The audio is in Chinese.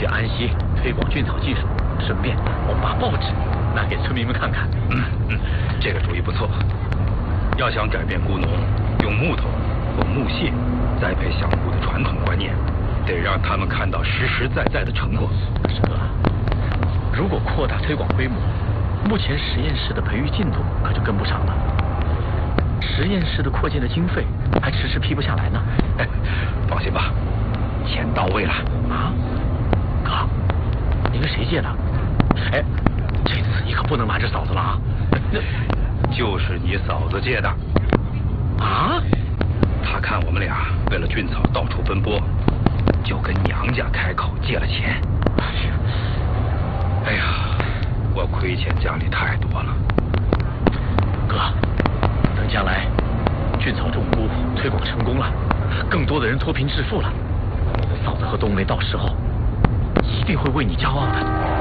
安溪推广菌草技术，顺便我们把报纸拿给村民们看看。 这个主意不错。要想改变菇农用木头或木屑栽培香菇的传统观念，得让他们看到实实在在的成果。 可是哥，如果扩大推广规模，目前实验室的培育进度可就跟不上了。实验室的扩建的经费还迟迟批不下来呢。 放心吧，钱到位了。 啊，哥，你跟谁借的？哎，这次你可不能瞒着嫂子了啊！ 就是你嫂子借的。 啊？ 他看我们俩为了菌草到处奔波，就跟娘家开口借了钱。哎呀，我亏欠家里太多了。 哥，等将来菌草种菇推广成功了，更多的人脱贫致富了，嫂子和冬梅到时候一定会为你骄傲的。